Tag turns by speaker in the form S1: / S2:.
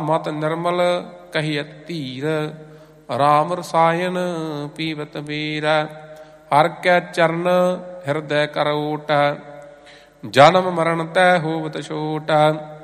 S1: ਮਤ ਨਿਰਮਲ ਕਹੀਅਤ ਧੀਰ, ਰਾਮ ਰਸਾਇਣ ਪੀਵਤ ਬੀਰ। ਹਰ ਕੈ ਚਰਨ ਹਿਰਦੈ ਕਰ ਓਟ, ਜਨਮ ਮਰਨ ਤੈ ਹੋਵਤ ਛੋਟ।